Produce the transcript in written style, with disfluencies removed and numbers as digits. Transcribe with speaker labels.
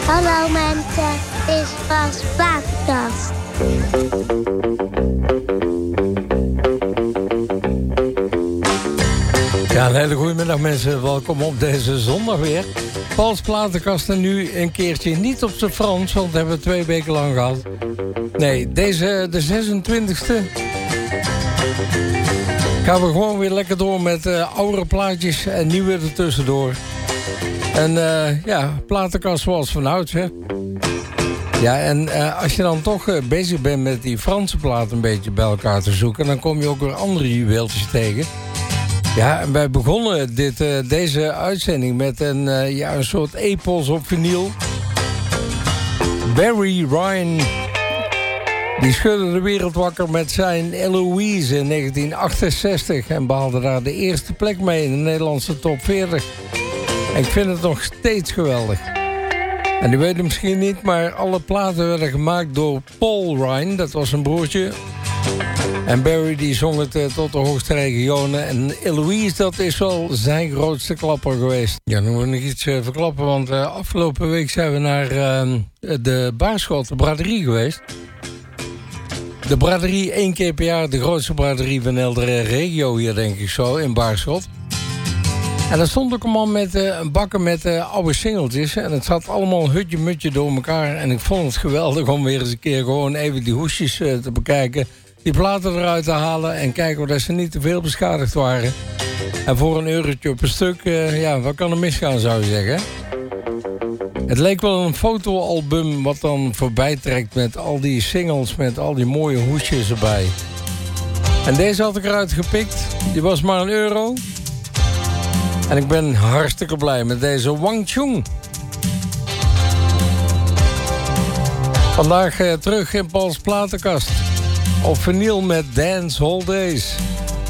Speaker 1: Hallo mensen, dit is Paul's Platenkast.
Speaker 2: Ja, een hele goede middag mensen. Welkom op deze zondag weer. Paul's Platenkast en nu een keertje niet op z'n Frans, want dat hebben we 2 weken lang gehad. Nee, deze, de 26e... gaan we gewoon weer lekker door met oudere plaatjes en nieuwe ertussendoor. En ja, platenkast zoals vanouds, hè. Ja, en als je dan toch bezig bent met die Franse plaat een beetje bij elkaar te zoeken, dan kom je ook weer andere juweeltjes tegen. Ja, en wij begonnen deze uitzending met een soort epos op vinyl. Barry Ryan, die schudde de wereld wakker met zijn Eloise in 1968... en behaalde daar de eerste plek mee in de Nederlandse top 40. En ik vind het nog steeds geweldig. En u weet het misschien niet, maar alle platen werden gemaakt door Paul Ryan. Dat was zijn broertje. En Barry die zong het tot de hoogste regionen. En Eloise, dat is wel zijn grootste klapper geweest. Ja, nu moet ik nog iets verklappen, want afgelopen week zijn we naar de Baarschot, de braderie geweest. De braderie 1 keer per jaar, de grootste braderie van de regio hier, denk ik zo, in Baarschot. En daar stond ook een man met een bakken met oude singeltjes. En het zat allemaal hutje-mutje door elkaar. En ik vond het geweldig om weer eens een keer gewoon even die hoesjes te bekijken. Die platen eruit te halen en kijken of ze niet te veel beschadigd waren. En voor een eurotje op een stuk, ja, wat kan er misgaan, zou je zeggen? Het leek wel een fotoalbum wat dan voorbij trekt met al die singles, met al die mooie hoesjes erbij. En deze had ik eruit gepikt. Die was maar €1. En ik ben hartstikke blij met deze Wang Chung. Vandaag terug in Paul's Platenkast. Op vinyl met Dance Hall Days.